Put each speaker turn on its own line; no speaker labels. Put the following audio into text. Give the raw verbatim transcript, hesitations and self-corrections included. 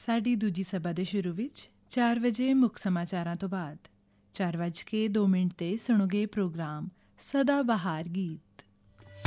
ਸਾਡੀ ਦੂਜੀ ਸਭਾ ਦੇ ਸ਼ੁਰੂ ਵਿੱਚ ਚਾਰ ਵਜੇ ਮੁੱਖ ਸਮਾਚਾਰਾਂ ਤੋਂ ਬਾਅਦ ਚਾਰ ਵੱਜ ਕੇ ਦੋ ਮਿੰਟ 'ਤੇ ਸੁਣੋਗੇ ਪ੍ਰੋਗਰਾਮ ਸਦਾ ਬਹਾਰ ਗੀਤ।